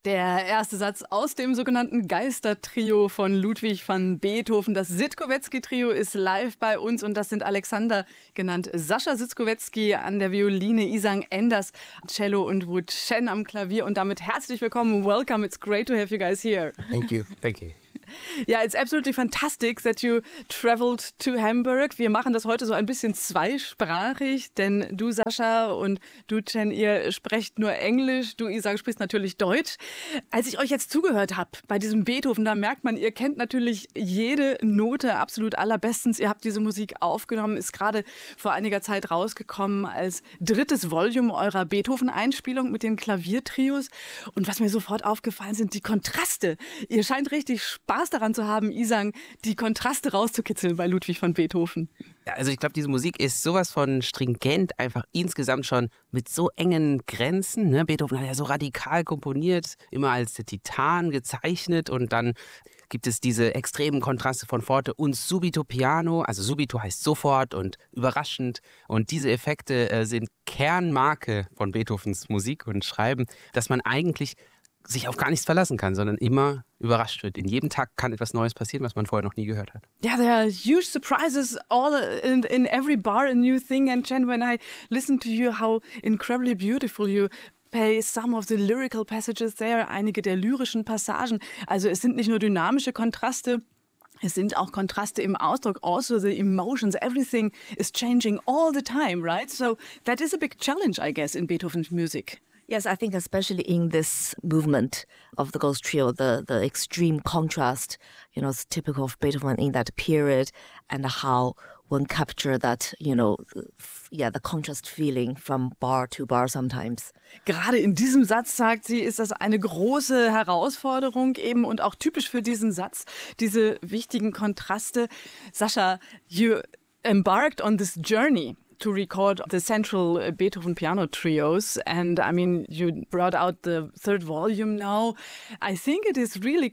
Der erste Satz aus dem sogenannten Geistertrio von Ludwig van Beethoven. Das Sitkowetzky-Trio ist live bei uns und das sind Alexander, genannt Sascha Sitkowetzky, an der Violine, Isang Enders, Cello und Wu Chen am Klavier. Und damit herzlich willkommen. Welcome. It's great to have you guys here. Thank you. Thank you. Yeah, it's absolutely fantastic that you traveled to Hamburg. Wir machen das heute so ein bisschen zweisprachig, denn du, Sascha, und du, Chen, ihr sprecht nur Englisch. Du, Isang, sprichst natürlich Deutsch. Als ich euch jetzt zugehört habe bei diesem Beethoven, da merkt man, ihr kennt natürlich jede Note absolut allerbestens. Ihr habt diese Musik aufgenommen, ist gerade vor einiger Zeit rausgekommen als drittes Volume eurer Beethoven-Einspielung mit den Klaviertrios. Und was mir sofort aufgefallen sind, die Kontraste. Ihr scheint richtig Spaß daran zu haben, Isang, die Kontraste rauszukitzeln bei Ludwig van Beethoven. Ja, also ich glaube, diese Musik ist sowas von stringent, einfach insgesamt schon mit so engen Grenzen. Ne? Beethoven hat ja so radikal komponiert, immer als der Titan gezeichnet und dann gibt es diese extremen Kontraste von Forte und Subito Piano. Also Subito heißt sofort und überraschend. Und diese Effekte sind Kernmarke von Beethovens Musik und Schreiben, dass man eigentlich sich auf gar nichts verlassen kann, sondern immer überrascht wird. In jedem Tag kann etwas Neues passieren, was man vorher noch nie gehört hat. Yeah, there are huge surprises all in every bar, a new thing. And Chen, when I listen to you, how incredibly beautiful you play some of the lyrical passages there, einige der lyrischen Passagen. Also es sind nicht nur dynamische Kontraste, es sind auch Kontraste im Ausdruck, also the emotions, everything is changing all the time, right? So that is a big challenge, I guess, in Beethoven's music. Yes, I think especially in this movement of the Ghost Trio, the extreme contrast, it's typical of Beethoven in that period, and how one capture that, the contrast feeling from bar to bar sometimes. Gerade in diesem Satz, sagt sie, ist das eine große Herausforderung eben und auch typisch für diesen Satz, diese wichtigen Kontraste. Sascha, you embarked on this journey to record the central Beethoven piano trios. And I mean, you brought out the third volume now. I think it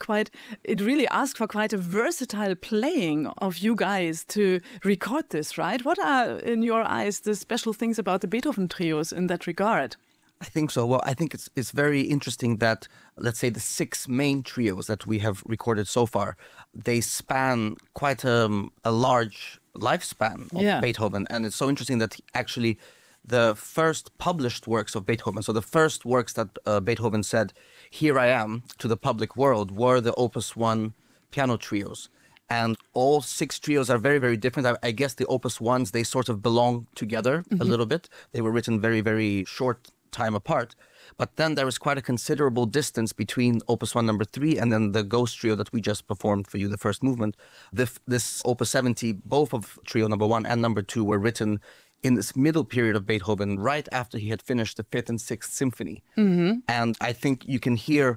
really asks for quite a versatile playing of you guys to record this, right? What are, in your eyes, the special things about the Beethoven trios in that regard? I think so. Well, I think it's very interesting that, let's say, the 6 main trios that we have recorded so far, they span quite a large lifespan of Beethoven. And it's so interesting that actually the first published works of Beethoven, so the first works that Beethoven said, "Here I am," to the public world, were the Opus 1 piano trios. And all 6 trios are very, very different. I guess the Opus 1s, they sort of belong together a little bit. They were written very, very short time apart. But then there is quite a considerable distance between Opus 1 number 3 and then the Ghost Trio that we just performed for you, the first movement. This Opus 70, both of Trio number 1 and number 2 were written in this middle period of Beethoven, right after he had finished the 5th and 6th symphony. Mm-hmm. And I think you can hear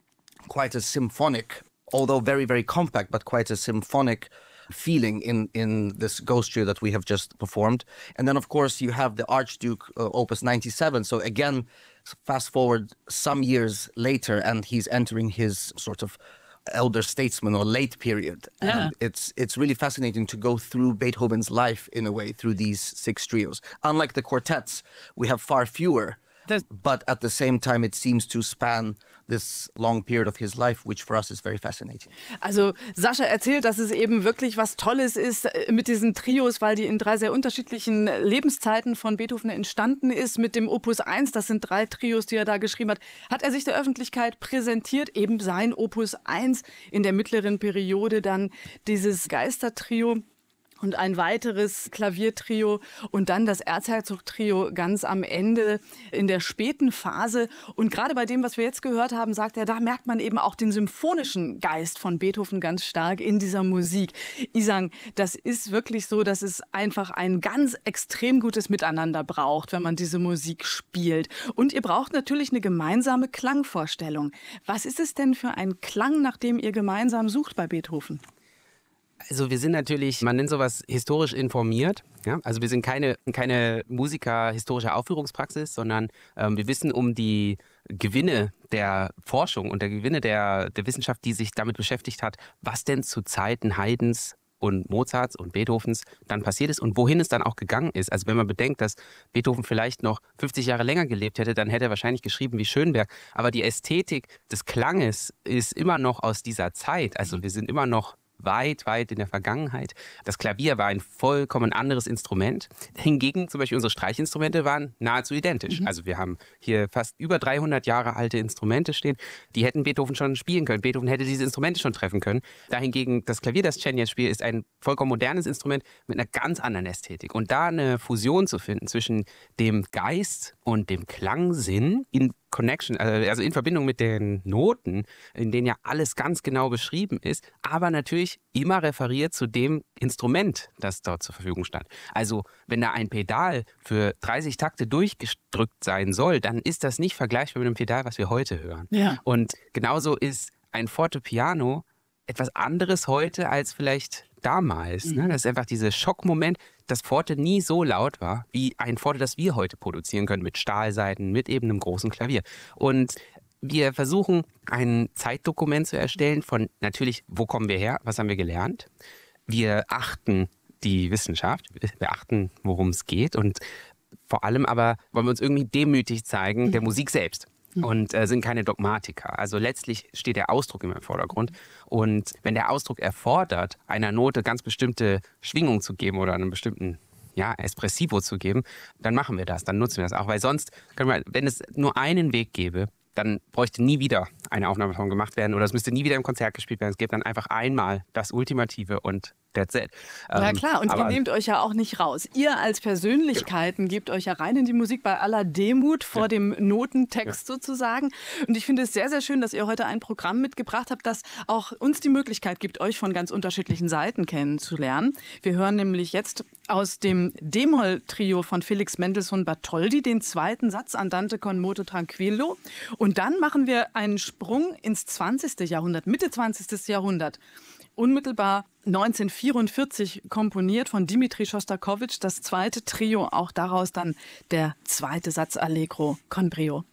quite a symphonic, although very, very compact, but quite a symphonic feeling in this Ghost Trio that we have just performed. And then, of course, you have the Archduke Opus 97. So again, fast forward some years later, and he's entering his sort of elder statesman or late period. Yeah. And it's really fascinating to go through Beethoven's life, in a way, through these 6 trios. Unlike the quartets, we have far fewer. But at the same time, it seems to span this long period of his life, which for us is very fascinating. Also Sascha erzählt, dass es eben wirklich was Tolles ist mit diesen Trios, weil die in 3 sehr unterschiedlichen Lebenszeiten von Beethoven entstanden ist. Mit dem Opus 1, das sind 3 Trios, die er da geschrieben hat er sich der Öffentlichkeit präsentiert, eben sein Opus 1, in der mittleren Periode dann dieses Geistertrio und ein weiteres Klaviertrio und dann das Erzherzog-Trio ganz am Ende in der späten Phase. Und gerade bei dem, was wir jetzt gehört haben, sagt er, da merkt man eben auch den symphonischen Geist von Beethoven ganz stark in dieser Musik. Isang, das ist wirklich so, dass es einfach ein ganz extrem gutes Miteinander braucht, wenn man diese Musik spielt. Und ihr braucht natürlich eine gemeinsame Klangvorstellung. Was ist es denn für ein Klang, nach dem ihr gemeinsam sucht bei Beethoven? Also wir sind natürlich, man nennt sowas historisch informiert. Ja? Also wir sind keine Musiker historischer Aufführungspraxis, sondern wir wissen um die Gewinne der Forschung und der Gewinne der Wissenschaft, die sich damit beschäftigt hat, was denn zu Zeiten Haydns und Mozarts und Beethovens dann passiert ist und wohin es dann auch gegangen ist. Also wenn man bedenkt, dass Beethoven vielleicht noch 50 Jahre länger gelebt hätte, dann hätte er wahrscheinlich geschrieben wie Schönberg. Aber die Ästhetik des Klanges ist immer noch aus dieser Zeit. Also wir sind immer noch weit, weit in der Vergangenheit. Das Klavier war ein vollkommen anderes Instrument. Hingegen zum Beispiel unsere Streichinstrumente waren nahezu identisch. Also wir haben hier fast über 300 Jahre alte Instrumente stehen. Die hätten Beethoven schon spielen können. Beethoven hätte diese Instrumente schon treffen können. Dahingegen das Klavier, das Chen jetzt spielt, ist ein vollkommen modernes Instrument mit einer ganz anderen Ästhetik. Und da eine Fusion zu finden zwischen dem Geist und dem Klangsinn in Connection, also in Verbindung mit den Noten, in denen ja alles ganz genau beschrieben ist, aber natürlich immer referiert zu dem Instrument, das dort zur Verfügung stand. Also wenn da ein Pedal für 30 Takte durchgedrückt sein soll, dann ist das nicht vergleichbar mit dem Pedal, was wir heute hören. Ja. Und genauso ist ein Fortepiano etwas anderes heute als vielleicht damals. Ne? Das ist einfach dieser Schockmoment, dass Forte nie so laut war, wie ein Forte, das wir heute produzieren können, mit Stahlsaiten, mit eben einem großen Klavier. Und wir versuchen, ein Zeitdokument zu erstellen von natürlich, wo kommen wir her, was haben wir gelernt. Wir achten die Wissenschaft, wir achten, worum es geht und vor allem aber wollen wir uns irgendwie demütig zeigen, der Musik selbst. Und sind keine Dogmatiker. Also letztlich steht der Ausdruck immer im Vordergrund. Und wenn der Ausdruck erfordert, einer Note ganz bestimmte Schwingung zu geben oder einen bestimmten Espressivo zu geben, dann machen wir das, dann nutzen wir das auch. Weil sonst, wenn es nur einen Weg gäbe, dann bräuchte nie wieder eine Aufnahme davon gemacht werden oder es müsste nie wieder im Konzert gespielt werden. Es gibt dann einfach einmal das Ultimative und that's it. Ja klar, und ihr nehmt euch ja auch nicht raus. Ihr als Persönlichkeiten gebt euch ja rein in die Musik bei aller Demut vor dem Notentext sozusagen. Und ich finde es sehr, sehr schön, dass ihr heute ein Programm mitgebracht habt, das auch uns die Möglichkeit gibt, euch von ganz unterschiedlichen Seiten kennenzulernen. Wir hören nämlich jetzt aus dem D-Moll-Trio von Felix Mendelssohn Bartholdy den zweiten Satz Andante con moto tranquillo. Und dann machen wir einen Sprung ins 20. Jahrhundert, Mitte 20. Jahrhundert. Unmittelbar 1944 komponiert von Dmitri Schostakowitsch das zweite Trio, auch daraus dann der zweite Satz Allegro con brio.